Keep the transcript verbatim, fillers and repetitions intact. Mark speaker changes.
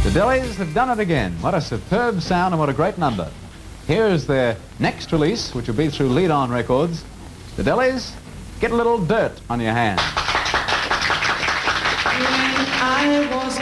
Speaker 1: The Dellies have done it again. What a superb sound and what a great number. Here is their next release, which will be through Lead On Records. The Dellies, Get a Little Dirt on Your Hands.
Speaker 2: I was